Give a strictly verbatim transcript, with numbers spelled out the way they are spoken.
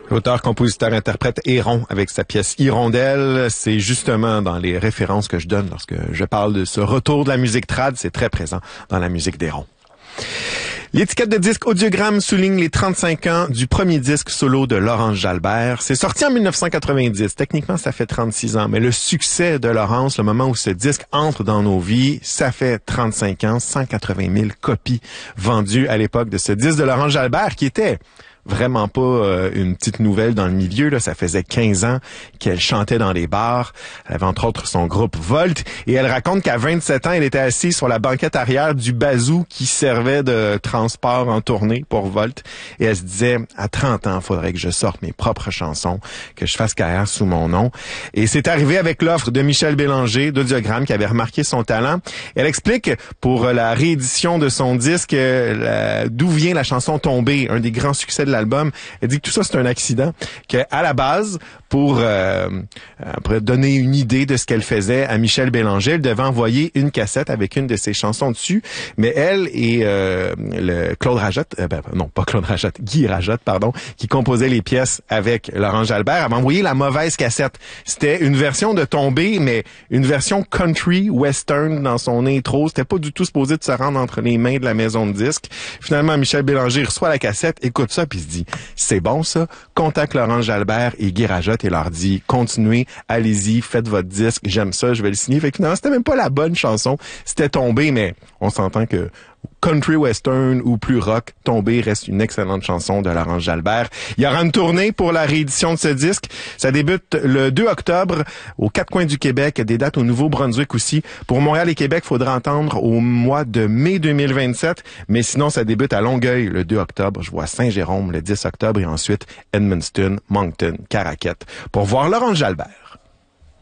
L'auteur, compositeur, interprète Héron avec sa pièce Hirondelle, c'est justement dans les références que je donne lorsque je parle de ce retour de la musique trad, c'est très présent dans la musique d'Héron. L'étiquette de disque Audiogramme souligne les trente-cinq ans du premier disque solo de Laurence Jalbert. C'est sorti en dix-neuf cent quatre-vingt-dix. Techniquement, ça fait trente-six ans. Mais le succès de Laurence, le moment où ce disque entre dans nos vies, ça fait trente-cinq ans, cent quatre-vingt mille copies vendues à l'époque de ce disque de Laurence Jalbert qui était vraiment pas euh, une petite nouvelle dans le milieu. Là. Ça faisait quinze ans qu'elle chantait dans les bars. Elle avait entre autres son groupe Volt. Et elle raconte qu'à vingt-sept ans, elle était assise sur la banquette arrière du bazou qui servait de transport en tournée pour Volt. Et elle se disait, à trente ans, il faudrait que je sorte mes propres chansons, que je fasse carrière sous mon nom. Et c'est arrivé avec l'offre de Michel Bélanger d'Audiogramme qui avait remarqué son talent. Elle explique pour la réédition de son disque la, d'où vient la chanson Tombée, un des grands succès de la album. Elle dit que tout ça, c'est un accident, qu'à la base, pour, euh, pour donner une idée de ce qu'elle faisait à Michel Bélanger, elle devait envoyer une cassette avec une de ses chansons dessus, mais elle et euh, le Claude Rajotte, euh, ben, non, pas Claude Rajotte, Guy Rajotte, pardon, qui composait les pièces avec Laurence Jalbert, avaient envoyé la mauvaise cassette. C'était une version de Tombée, mais une version country western dans son intro. C'était pas du tout supposé de se rendre entre les mains de la maison de disques. Finalement, Michel Bélanger reçoit la cassette, écoute ça, puis se dit, c'est bon ça, contacte Laurence Jalbert et Guy Rajotte et leur dit, continuez, allez-y, faites votre disque, j'aime ça, je vais le signer. Fait que finalement, c'était même pas la bonne chanson, c'était Tombé, mais on s'entend que country western ou plus rock, Tombé reste une excellente chanson de Laurence Jalbert. Il y aura une tournée pour la réédition de ce disque. Ça débute le deux octobre aux quatre coins du Québec, des dates au Nouveau-Brunswick aussi. Pour Montréal et Québec, il faudra attendre au mois de mai deux mille vingt-sept, mais sinon ça débute à Longueuil le deux octobre. Je vois Saint-Jérôme le dix octobre et ensuite Edmundston, Moncton, Caraquette pour voir Laurence Jalbert.